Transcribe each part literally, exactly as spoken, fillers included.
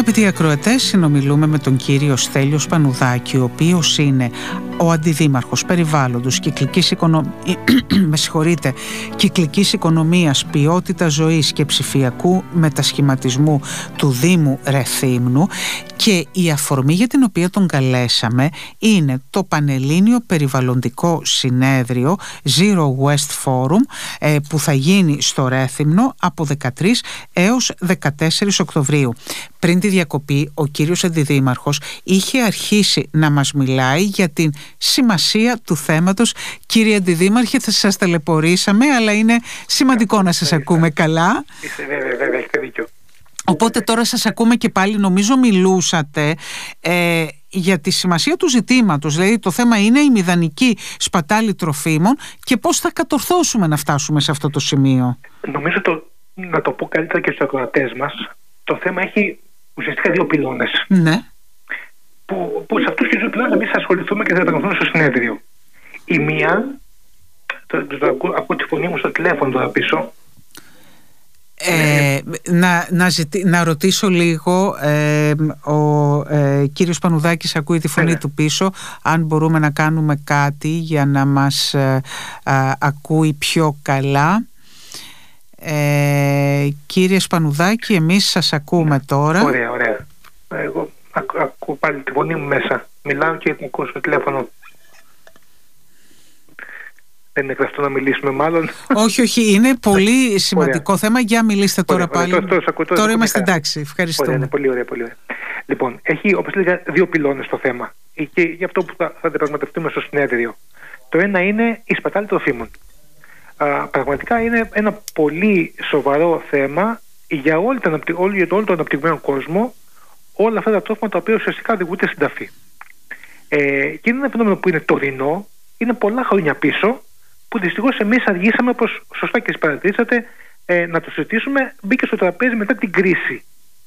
Αγαπητοί ακροατές, συνομιλούμε με τον κύριο Στέλιο Σπανουδάκη, ο οποίος είναι ο Αντιδήμαρχος Περιβάλλοντος, Κυκλικής, οικονο... με συγχωρείτε, Κυκλικής Οικονομίας, Ποιότητας Ζωής και Ψηφιακού Μετασχηματισμού του Δήμου Ρεθύμνου, και η αφορμή για την οποία τον καλέσαμε είναι το Πανελλήνιο Περιβαλλοντικό Συνέδριο Zero Waste Forum, που θα γίνει στο Ρέθυμνο από δεκατρείς έως δεκατέσσερις Οκτωβρίου. Πριν τη διακοπή, ο κύριος Αντιδήμαρχος είχε αρχίσει να μας μιλάει για την σημασία του θέματος. Κύριε Αντιδήμαρχε, θα σας ταλαιπωρήσαμε, αλλά είναι σημαντικό να σας ακούμε καλά. Βέβαια, βέβαια, έχετε δίκιο. Οπότε τώρα σας ακούμε και πάλι. Νομίζω μιλούσατε ε, για τη σημασία του ζητήματος. Δηλαδή το θέμα είναι η μηδανική σπατάλη τροφίμων και πώς θα κατορθώσουμε να φτάσουμε σε αυτό το σημείο. Νομίζω το, να το πω καλύτερα και στους ακροατές μας, το θέμα έχει ουσιαστικά δύο πυλώνες. Ναι. Που, που σε αυτούς τους δύο πυλώνες εμείς θα ασχοληθούμε και θα επαναλαμβάνουμε στο συνέδριο. Η μία, το, το, το, ακούω, ακούω τη φωνή μου στο τηλέφωνο τώρα πίσω. Ε, να, να, ζητή, να ρωτήσω λίγο, ε, ο ε, κύριος Σπανουδάκης ακούει τη φωνή ναι. του πίσω, αν μπορούμε να κάνουμε κάτι για να μας ε, α, ακούει πιο καλά. Ε, κύριε Σπανουδάκη, εμείς σας ακούμε τώρα. Ωραία, ωραία. Εγώ ακού, ακούω πάλι τη φωνή μου μέσα. Μιλάω και ακούω στο τηλέφωνο. Δεν είναι γραφτό να μιλήσουμε μάλλον. Όχι, όχι, είναι πολύ σημαντικό θέμα. Για μιλήστε τώρα ωραία, πάλι. Τώρα, τώρα, τώρα, τώρα, τώρα είμαστε εντάξει, ευχαριστούμε. Ωραία, πολύ ωραία, πολύ ωραία. Λοιπόν, έχει, όπως έλεγα, δύο πυλώνες το θέμα. Και γι' αυτό που θα, θα διαπραγματευτούμε στο συνέδριο. Το ένα είναι η σπατάλη τροφίμων. Α, πραγματικά είναι ένα πολύ σοβαρό θέμα για όλο τον, όλο, για όλο τον αναπτυγμένο κόσμο, όλα αυτά τα τρόφιμα τα οποία ουσιαστικά οδηγούνται στην ταφή. Ε, και είναι ένα φαινόμενο που είναι τωρινό, είναι πολλά χρόνια πίσω, που δυστυχώς εμείς αργήσαμε, όπως σωστά και εσείς παρατηρήσατε, ε, να το συζητήσουμε. Μπήκε στο τραπέζι μετά την κρίση.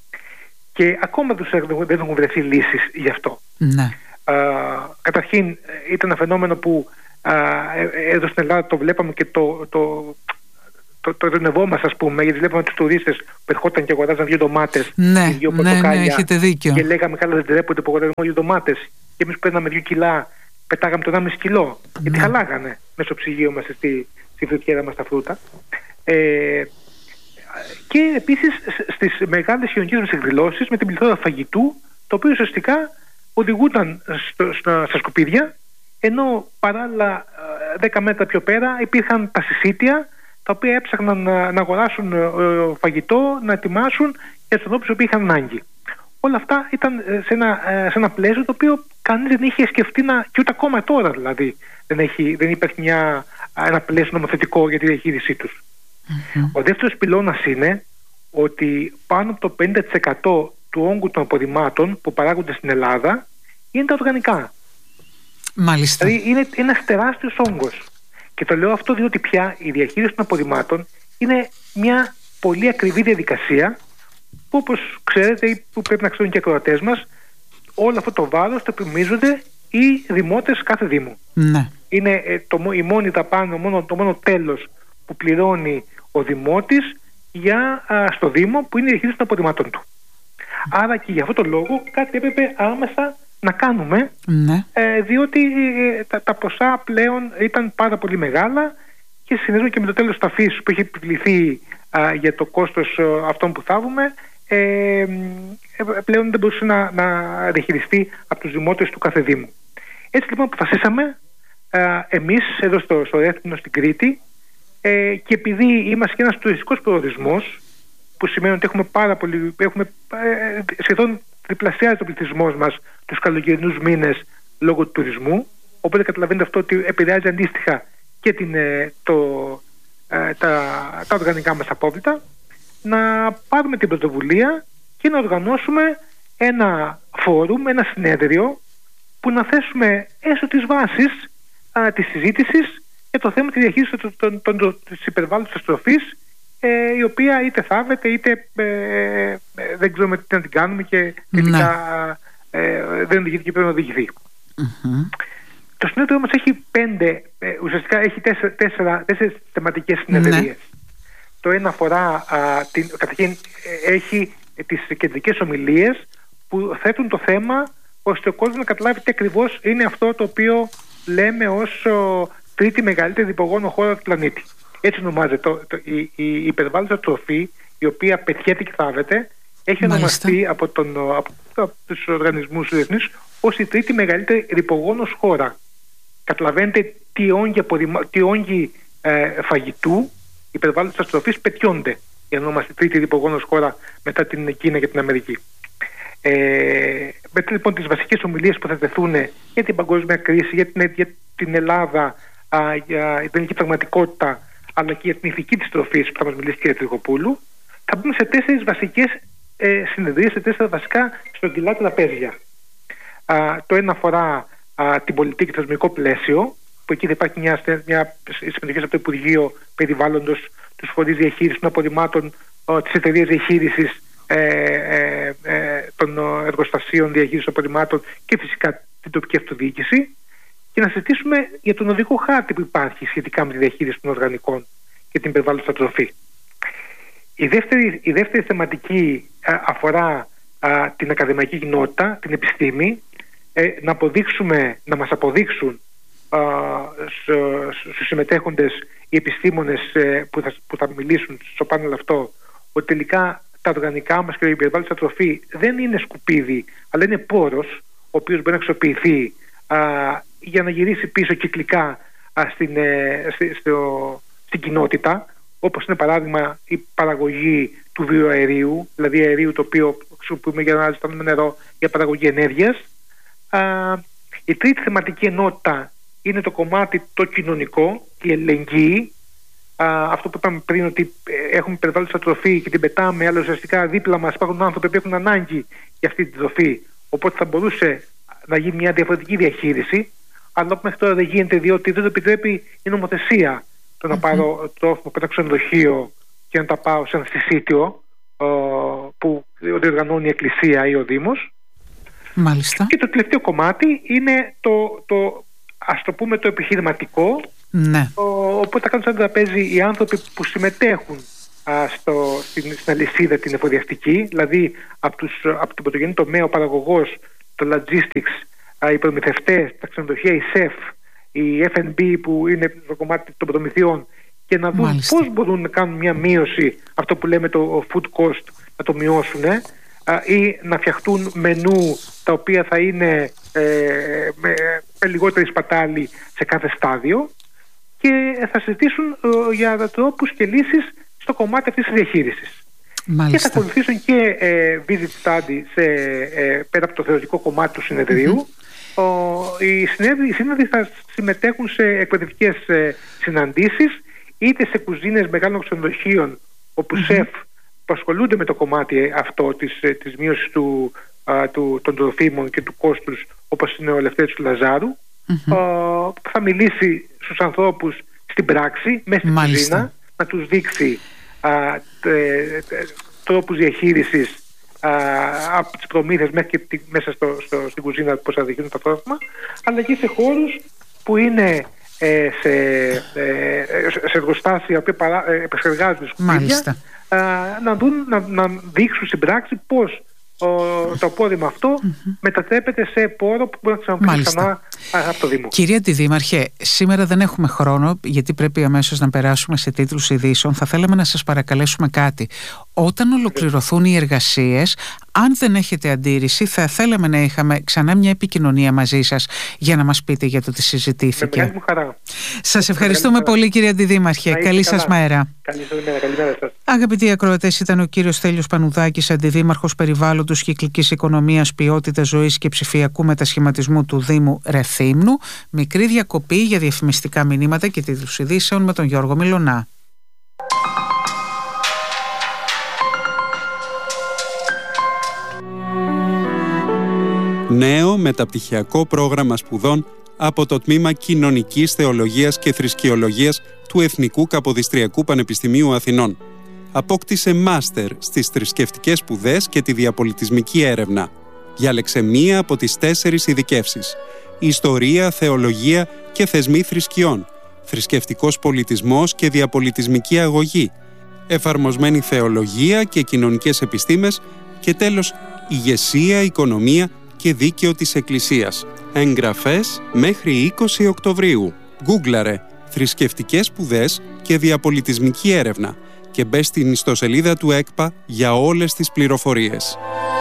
Και ακόμα δεν έχουν βρεθεί λύσεις γι' αυτό. Ναι. Α, καταρχήν ήταν ένα φαινόμενο που α, εδώ στην Ελλάδα το βλέπαμε και το, το, το, το ειρωνευόμαστε, ας πούμε, γιατί βλέπαμε τους τουρίστες που ερχόταν και αγοράζαν δύο ντομάτες, ναι, δύο ναι, πορτοκάλια, ναι, έχετε δίκιο. Και λέγαμε καλά, δεν τρέπονται που αγοράζαν δύο ντομάτες. Και εμείς παίρναμε δύο κιλά, πετάγαμε το ενάμιση κιλό, ναι. Γιατί χαλάγανε μέσα στο ψυγείο μας, στη, στη φρουτιέρα μας τα φρούτα. Ε, και επίσης στις μεγάλες χιονικές μας εκδηλώσεις με την πληθώρα φαγητού, το οποίο ουσιαστικά οδηγούνταν στο, στα, στα σκουπίδια, ενώ παράλληλα δέκα μέτρα πιο πέρα υπήρχαν τα συσίτια, τα οποία έψαχναν να, να αγοράσουν ε, φαγητό, να ετοιμάσουν για τους ανθρώπους που είχαν ανάγκη. Όλα αυτά ήταν σε ένα, σε ένα πλαίσιο το οποίο κανείς δεν είχε σκεφτεί να, και ούτε ακόμα τώρα δηλαδή δεν, έχει, δεν υπάρχει μια, ένα πλαίσιο νομοθετικό για τη διαχείρισή τους. Mm-hmm. Ο δεύτερος πυλώνας είναι ότι πάνω από το πενήντα τοις εκατό του όγκου των απορριμμάτων που παράγονται στην Ελλάδα είναι τα οργανικά. Μάλιστα. Δηλαδή είναι ένας τεράστιος όγκος. Και το λέω αυτό διότι πια η διαχείριση των απορριμμάτων είναι μια πολύ ακριβή διαδικασία που, όπως ξέρετε ή που πρέπει να ξέρουν και οι ακροατές μας, όλο αυτό το βάρος το επιμίζονται οι δημότες κάθε δήμου. Ναι. Είναι ε, το, η μόνη δαπάνη, μόνο, το μόνο τέλος που πληρώνει ο δημότης για, α, στο Δήμο, που είναι η διαχείριση των απορριμμάτων του. Άρα και για αυτόν τον λόγο κάτι έπρεπε άμεσα να κάνουμε, ναι. ε, διότι ε, τα, τα ποσά πλέον ήταν πάρα πολύ μεγάλα και συνδυάζουν και με το τέλος ταφής που έχει επιβληθεί α, για το κόστος α, αυτών που θάβουμε, ε, ε, πλέον δεν μπορούσε να, να διαχειριστεί από τους δημότες του κάθε Δήμου. Έτσι λοιπόν αποφασίσαμε α, εμείς εδώ στο, στο Ρέθυμνο στην Κρήτη, ε, και επειδή είμαστε και ένας τουριστικός προορισμός, που σημαίνει ότι έχουμε πάρα πολύ, έχουμε ε, σχεδόν διπλασιάζει ο πληθυσμός μας τους καλοκαιρινούς μήνες λόγω του τουρισμού, οπότε καταλαβαίνετε αυτό ότι επηρεάζει αντίστοιχα και την, το, ε, τα, τα οργανικά μας απόβλητα, να πάρουμε την πρωτοβουλία και να οργανώσουμε ένα φόρουμ, ένα συνέδριο που να θέσουμε έστω τις βάσεις α, της συζήτησης για το θέμα της διαχείρισης της υπερβάλλοντος τροφής, ε, η οποία είτε θάβεται είτε ε, ε, δεν ξέρουμε τι να την κάνουμε και τελικά ε, δεν οδηγείται και πρέπει να οδηγηθεί. Mm-hmm. Το συνέδριο μας έχει πέντε, ε, ουσιαστικά έχει τέσσερα, τέσσερα, τέσσερις θεματικές συνεδρίες. Mm-hmm. Το ένα αφορά, α, την, καταρχήν έχει τις κεντρικές ομιλίες που θέτουν το θέμα ώστε ο κόσμος να καταλάβει τι ακριβώς είναι αυτό το οποίο λέμε ως ο, τρίτη μεγαλύτερη υπογόνο χώρα του πλανήτη. Έτσι ονομάζεται το, το, η, η υπερβάλλουσα τροφή, η οποία πετιέται και θάβεται, έχει ονομαστεί από, τον, από, από τους οργανισμούς διεθνείς ως η τρίτη μεγαλύτερη ρυπογόνος χώρα. Καταλαβαίνετε τι όγκοι, απορριμμα... τι όγκοι ε, φαγητού υπερβάλλουσας τροφής πετιώνται για να είμαστε η τρίτη ρυπογόνος χώρα μετά την Κίνα και την Αμερική. Ε, μετά λοιπόν τις βασικές ομιλίες που θα τεθούν για την παγκόσμια κρίση, για την, για την Ελλάδα, α, για την ελληνική πραγματικότητα, αλλά και για την ηθική της τροφής που θα μας μιλήσει η κυρία Τρικοπούλου, θα μπούμε σε τέσσερις βασικές ε, συνεδρίες, σε τέσσερα βασικά στρογγυλά τραπέζια. Α, το ένα αφορά α, την πολιτική και το θεσμικό πλαίσιο, που εκεί θα υπάρχει μια, μια συμμετοχή από το Υπουργείο Περιβάλλοντος, τους φορείς διαχείρισης των απορριμμάτων, τις εταιρείες διαχείρισης ε, ε, ε, των εργοστασίων διαχείρισης των απορριμμάτων και φυσικά την τοπική αυτοδιοίκηση, και να συζητήσουμε για τον οδικό χάρτη που υπάρχει σχετικά με τη διαχείριση των οργανικών και την περιβάλλουσα τροφή. Η δεύτερη, η δεύτερη θεματική α, αφορά α, την ακαδημαϊκή κοινότητα, την επιστήμη, ε, να, αποδείξουμε, να μας αποδείξουν α, στους συμμετέχοντες οι επιστήμονες ε, που, θα, που θα μιλήσουν στο πάνελ αυτό, ότι τελικά τα οργανικά μας και η περιβάλλουσα τροφή δεν είναι σκουπίδι, αλλά είναι πόρος, ο οποίος μπορεί να αξιοποιηθεί α, για να γυρίσει πίσω κυκλικά α, στην, ε, στη, στο, στην κοινότητα, όπως είναι παράδειγμα η παραγωγή του βιοαερίου, δηλαδή αερίου το οποίο χρησιμοποιούμε για να ζητάμε νερό για παραγωγή ενέργειας. Α, η τρίτη θεματική ενότητα είναι το κομμάτι το κοινωνικό, η ελεγγύη. Α, αυτό που είπαμε πριν, ότι έχουμε περιβάλλουσα τροφή και την πετάμε, αλλά ουσιαστικά δίπλα μας υπάρχουν άνθρωποι που έχουν ανάγκη για αυτή τη τροφή. Οπότε θα μπορούσε να γίνει μια διαφορετική διαχείριση, αλλά μέχρι τώρα δεν γίνεται, διότι δεν το επιτρέπει η νομοθεσία το να mm-hmm. πάρω τρόφιμο από ένα ξενοδοχείο και να τα πάω σε ένα συσίτιο που διοργανώνει η Εκκλησία ή ο Δήμος. Μάλιστα. Και το τελευταίο κομμάτι είναι το, το ας το πούμε το επιχειρηματικό, ναι. Οπότε θα κάνουν σαν τραπέζι οι άνθρωποι που συμμετέχουν α, στο, στην, στην αλυσίδα την εφοδιαστική, δηλαδή από, τους, από τον πρωτογενή τομέα, ο παραγωγός, το logistics, α, οι προμηθευτές, τα ξενοδοχεία, η σεφ, η εφ εν μπι που είναι το κομμάτι των προμηθειών, και να δουν Μάλιστα. πώς μπορούν να κάνουν μια μείωση, αυτό που λέμε το food cost, να το μειώσουν ε, α, ή να φτιαχτούν μενού τα οποία θα είναι ε, με, με λιγότερη σπατάλη σε κάθε στάδιο, και θα συζητήσουν ε, για τρόπους και λύσεις στο κομμάτι αυτής της διαχείρισης. Μάλιστα. Και θα ακολουθήσουν και ε, visit study σε, ε, πέρα από το θεωρητικό κομμάτι του συνεδρίου. Mm-hmm. Ο, οι, συνέδροι, οι συνέδροι θα συμμετέχουν σε εκπαιδευτικές ε, συναντήσεις, είτε σε κουζίνες μεγάλων ξενοδοχείων, όπου mm-hmm. σεφ που ασχολούνται με το κομμάτι αυτό της, της μείωσης του, α, του, των τροφίμων και του κόστους, όπως είναι ο Λευτέρης του Λαζάρου, mm-hmm. α, που θα μιλήσει στους ανθρώπους στην πράξη, μέσα στην Μάλιστα. κουζίνα, να τους δείξει α, τε, τε, τρόπους διαχείρισης α, από τις προμήθειες μέχρι και τη, μέσα στο, στο, στην κουζίνα, πώς θα διαχειρίζουν τα τρόφιμα, αλλά και σε χώρους που είναι ε, σε, ε, σε εργοστάσια που επεξεργάζονται σκουπίδια, να, δουν, να, να δείξουν στην πράξη πώς ο, το απόρριμμα αυτό mm-hmm. μετατρέπεται σε πόρο που μπορεί να χρησιμοποιήσει ξανά από το Δήμο. Κυρία Αντιδήμαρχε, σήμερα δεν έχουμε χρόνο, γιατί πρέπει αμέσως να περάσουμε σε τίτλους ειδήσεων. Θα θέλαμε να σας παρακαλέσουμε κάτι. Όταν ολοκληρωθούν οι εργασίες, αν δεν έχετε αντίρρηση, θα θέλαμε να είχαμε ξανά μια επικοινωνία μαζί σας για να μας πείτε για το τι συζητήθηκε. Με μεγάλη μου χαρά. Σας ευχαριστούμε πολύ, κύριε Αντιδήμαρχε. Καλή σας μέρα. Καλή σας μέρα. Καλημέρα σας. Αγαπητοί ακροατές, ήταν ο κύριος Στέλιος Πανουδάκης, Αντιδήμαρχος Περιβάλλοντος, Κυκλικής Οικονομίας, Ποιότητας Ζωής και Ψηφιακού Μετασχηματισμού του Δήμου Ρεθύμνου. Μικρή διακοπή για διαφημιστικά μηνύματα και τίτλους ειδήσεων με τον Γιώργο Μιλωνά. Νέο μεταπτυχιακό πρόγραμμα σπουδών από το Τμήμα Κοινωνικής Θεολογίας και Θρησκειολογίας του Εθνικού Καποδιστριακού Πανεπιστημίου Αθηνών. Απόκτησε μάστερ στις θρησκευτικές σπουδές και τη διαπολιτισμική έρευνα. Διάλεξε μία από τις τέσσερις ειδικεύσεις: Ιστορία, Θεολογία και Θεσμοί Θρησκειών, Θρησκευτικός Πολιτισμός και Διαπολιτισμική Αγωγή, εφαρμοσμένη θεολογία και κοινωνικές επιστήμες και τέλος ηγεσία, οικονομία και δίκαιο της Εκκλησίας. Εγγραφές μέχρι είκοσι Οκτωβρίου. Γκούγκλαρε θρησκευτικές σπουδές και διαπολιτισμική έρευνα και μπες στην ιστοσελίδα του ΕΚΠΑ για όλες τις πληροφορίες.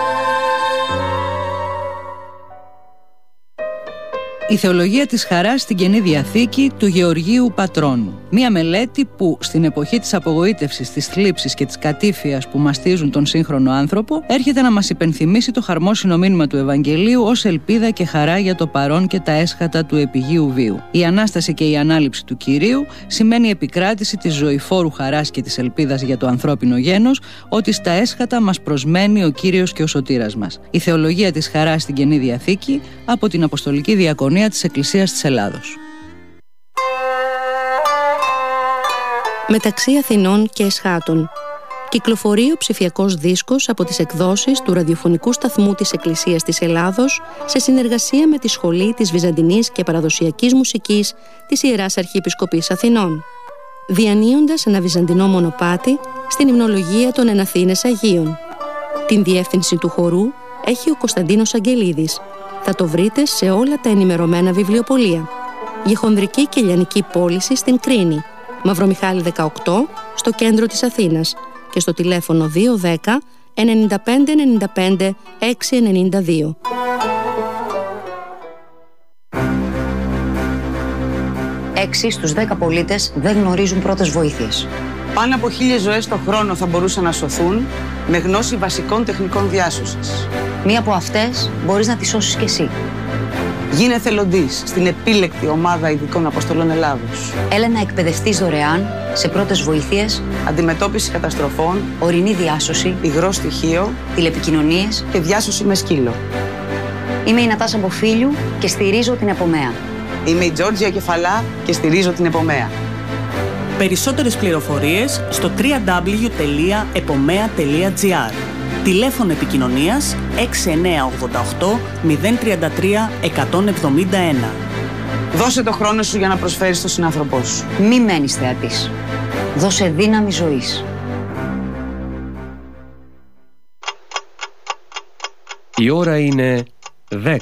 Η θεολογία της χαράς στην Καινή Διαθήκη του Γεωργίου Πατρώνου. Μία μελέτη που στην εποχή της απογοήτευσης, της θλίψης και της κατήφιας που μαστίζουν τον σύγχρονο άνθρωπο έρχεται να μας υπενθυμίσει το χαρμόσυνο μήνυμα του Ευαγγελίου ως ελπίδα και χαρά για το παρόν και τα έσχατα του επιγείου βίου. Η Ανάσταση και η Ανάληψη του Κυρίου σημαίνει επικράτηση της ζωηφόρου χαράς και της ελπίδας για το ανθρώπινο γένος, ότι στα έσχατα μας προσμένει ο Κύριος και ο Σωτήρας μας. Η θεολογία της χαράς στην Καινή Διαθήκη από την Αποστολική Διακονία της Εκκλησίας της Ελλάδος. Μεταξύ Αθηνών και Εσχάτων. Κυκλοφορεί ο ψηφιακός δίσκος από τις εκδόσεις του ραδιοφωνικού σταθμού της Εκκλησίας της Ελλάδος σε συνεργασία με τη Σχολή της Βυζαντινής και Παραδοσιακής Μουσικής της Ιεράς Αρχιεπισκοπής Αθηνών, διανύοντας ένα βυζαντινό μονοπάτι στην υμνολογία των Εναθήνες Αγίων. Την διεύθυνση του χορού έχει ο Κωνσταντίνος Αγγελίδης. Θα το βρείτε σε όλα τα ενημερωμένα βιβλιοπωλεία. Για χονδρική και λιανική πώληση στην Κρίνη, Μαυρομιχάλη δεκαοκτώ, στο κέντρο της Αθήνας και στο τηλέφωνο δύο ένα μηδέν εννιά πέντε εννιά πέντε έξι εννιά δύο. Έξι στους δέκα πολίτες δεν γνωρίζουν πρώτες βοήθειες. Πάνω από χίλιες ζωές το χρόνο θα μπορούσαν να σωθούν με γνώση βασικών τεχνικών διάσωσης. Μία από αυτές μπορείς να τη σώσεις κι εσύ. Γίνε εθελοντής στην επίλεκτη ομάδα ειδικών αποστολών Ελλάδος. Έλα να εκπαιδευτείς δωρεάν σε πρώτες βοήθειες, αντιμετώπιση καταστροφών, ορεινή διάσωση, υγρό στοιχείο, τηλεπικοινωνίες και διάσωση με σκύλο. Είμαι η Νατάσα Μποφίλιου και στηρίζω την Επομέα. Είμαι η Τζόρτζια Κεφαλά και στηρίζω την Επομέα. Περισσότερες πληροφορίες στο double-u double-u double-u τελεία επομέα τελεία τζι άρ. Τηλέφωνο επικοινωνίας έξι εννιά οκτώ οκτώ μηδέν τρία τρία εκατό εβδομήντα ένα. Δώσε το χρόνο σου για να προσφέρεις στον συνάνθρωπό σου. Μη μένεις θεατής. Δώσε δύναμη ζωής. Η ώρα είναι δέκα.